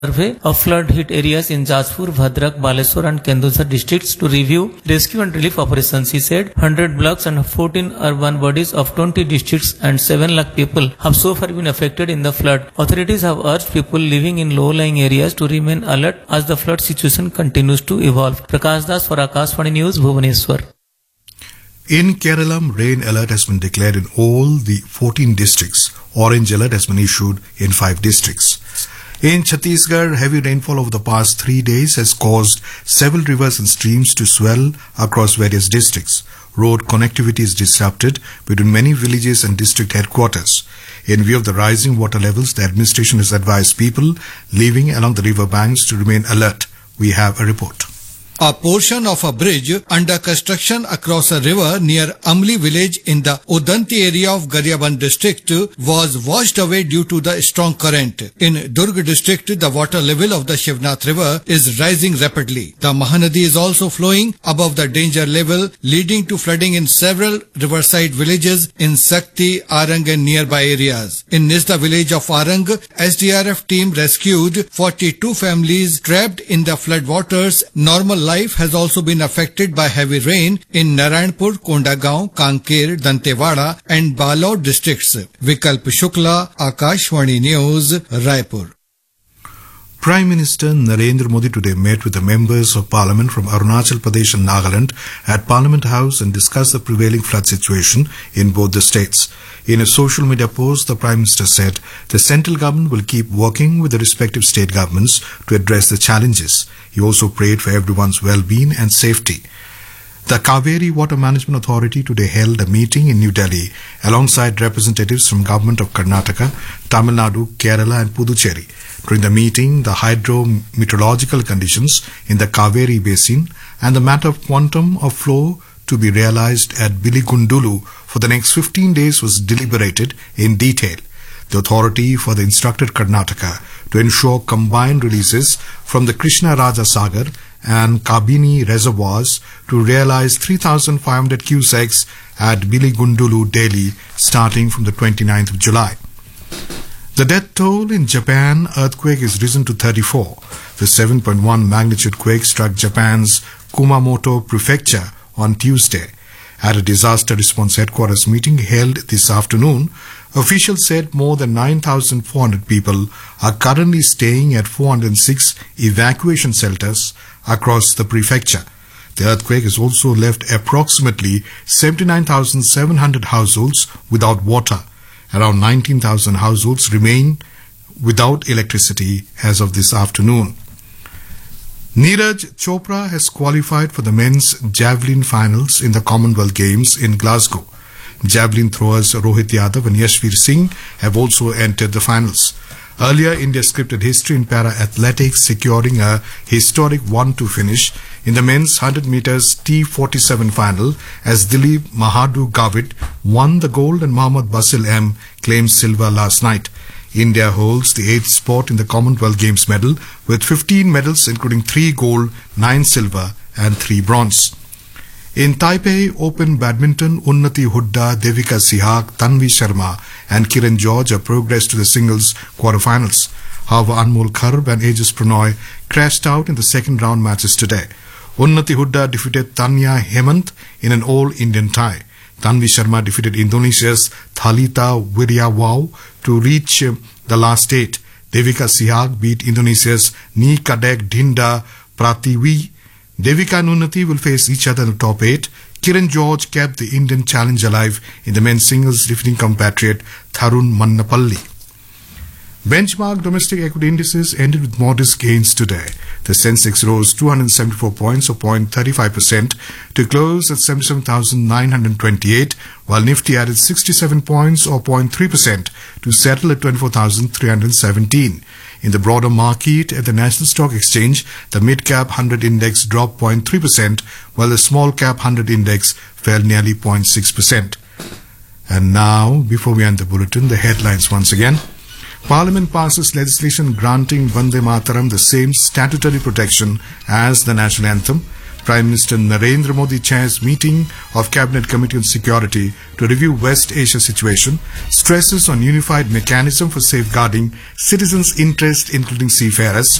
survey of flood-hit areas in Jajpur, Bhadrak, Baleswar and Kendusar districts to review rescue and relief operations. He said 100 blocks and 14 urban bodies of 20 districts and 7 lakh people have so far been affected in the flood. Authorities have urged people living in low-lying areas to remain alert as the flood situation continues to evolve. Prakash Das for Akashvani News, Bhubaneswar. In Kerala, rain alert has been declared in all the 14 districts. Orange alert has been issued in 5 districts. In Chhattisgarh, heavy rainfall over the past 3 days has caused several rivers and streams to swell across various districts. Road connectivity is disrupted between many villages and district headquarters. In view of the rising water levels, the administration has advised people living along the river banks to remain alert. We have a report. A portion of a bridge under construction across a river near Amli village in the Udanti area of Garhwal district was washed away due to the strong current. In Durg district, the water level of the Shivnath river is rising rapidly. The Mahanadi is also flowing above the danger level, leading to flooding in several riverside villages in Sakti, Arang and nearby areas. In Nisda village of Arang, SDRF team rescued 42 families trapped in the flood waters. Normal life has also been affected by heavy rain in Narayanpur, Kondagaon, Kanker, Dantewada and Balod districts. Vikalp Shukla, Akashvani News, Raipur. Prime Minister Narendra Modi today met with the members of Parliament from Arunachal Pradesh and Nagaland at Parliament House and discussed the prevailing flood situation in both the states. In a social media post, the Prime Minister said the central government will keep working with the respective state governments to address the challenges. He also prayed for everyone's well-being and safety. The Kaveri Water Management Authority today held a meeting in New Delhi alongside representatives from Government of Karnataka, Tamil Nadu, Kerala and Puducherry. During the meeting, the hydrometeorological conditions in the Kaveri Basin and the matter of quantum of flow to be realized at Biligundulu for the next 15 days was deliberated in detail. The authority further instructed Karnataka to ensure combined releases from the Krishna Raja Sagar and Kabini reservoirs to realize 3,500 cusecs at Biligundulu daily starting from the 29th of July. The death toll in Japan earthquake is risen to 34. The 7.1 magnitude quake struck Japan's Kumamoto prefecture on Tuesday. At a disaster response headquarters meeting held this afternoon, officials said more than 9,400 people are currently staying at 406 evacuation shelters across the prefecture. The earthquake has also left approximately 79,700 households without water. Around 19,000 households remain without electricity as of this afternoon. Neeraj Chopra has qualified for the men's javelin finals in the Commonwealth Games in Glasgow. Javelin throwers Rohit Yadav and Yashveer Singh have also entered the finals. Earlier, India scripted history in para-athletics, securing a historic 1-2 finish in the men's 100 meters T47 final as Dilip Mahadu Gavit won the gold and Mohammad Basil M claimed silver last night. India holds the 8th spot in the Commonwealth Games medal with 15 medals including 3 gold, 9 silver and 3 bronze. In Taipei Open Badminton, Unnati Hooda, Devika Sihak, Tanvi Sharma and Kiran George have progressed to the singles quarterfinals. However, Anmol Kharb and Aegis Pranoy crashed out in the second round matches today. Unnati Hooda defeated Tanya Hemant in an all-Indian tie. Tanvi Sharma defeated Indonesia's Thalita Wiriawau to reach the last 8. Devika Sihak beat Indonesia's Ni Kadek Dinda Pratiwi. Devika and Unnati will face each other in the top 8. Kiran George kept the Indian challenge alive in the men's singles, defeating compatriot Tharun Mannapalli. Benchmark domestic equity indices ended with modest gains today. The Sensex rose 274 points or 0.35% to close at 77,928, while Nifty added 67 points or 0.3% to settle at 24,317. In the broader market at the National Stock Exchange, the mid-cap 100 index dropped 0.3%, while the small-cap 100 index fell nearly 0.6%. And now, before we end the bulletin, the headlines once again. Parliament passes legislation granting Vande Mataram the same statutory protection as the national anthem. Prime Minister Narendra Modi chairs meeting of Cabinet Committee on Security to review West Asia situation, stresses on unified mechanism for safeguarding citizens' interest including seafarers.